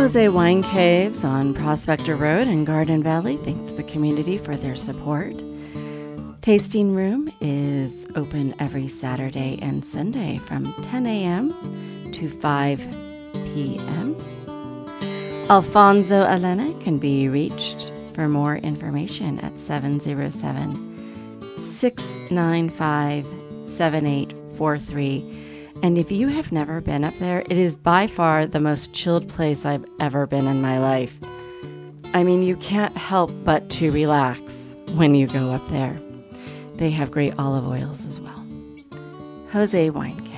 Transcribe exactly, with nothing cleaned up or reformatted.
Jose Wine Caves on Prospector Road in Garden Valley thanks the community for their support. Tasting Room is open every Saturday and Sunday from ten a.m. to five p.m. Alfonso Elena can be reached for more information at seven oh seven, six nine five, seven eight four three. And if you have never been up there, it is by far the most chilled place I've ever been in my life. I mean, you can't help but to relax when you go up there. They have great olive oils as well. Jose Wine Cave.